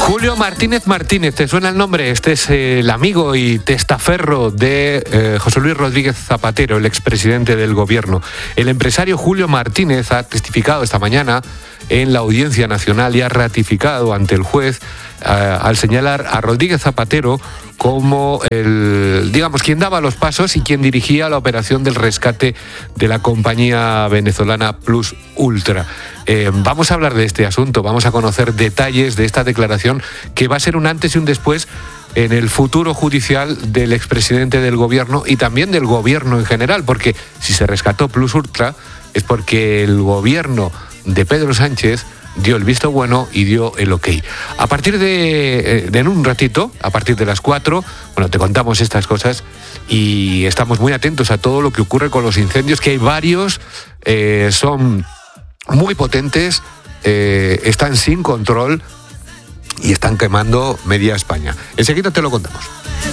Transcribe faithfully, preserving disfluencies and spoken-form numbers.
Julio Martínez Martínez, ¿te suena el nombre? Este es eh, el amigo y testaferro de eh, José Luis Rodríguez Zapatero, el expresidente del gobierno. El empresario Julio Martínez ha testificado esta mañana en la Audiencia Nacional y ha ratificado ante el juez eh, al señalar a Rodríguez Zapatero como el, digamos, quien daba los pasos y quien dirigía la operación del rescate de la compañía venezolana Plus Ultra. Eh, vamos a hablar de este asunto, vamos a conocer detalles de esta declaración que va a ser un antes y un después en el futuro judicial del expresidente del gobierno y también del gobierno en general, porque si se rescató Plus Ultra es porque el gobierno de Pedro Sánchez dio el visto bueno y dio el ok. A partir de, de en un ratito, a partir de las cuatro, bueno, te contamos estas cosas y estamos muy atentos a todo lo que ocurre con los incendios, que hay varios, eh, son muy potentes, eh, están sin control y están quemando media España. Enseguida te lo contamos.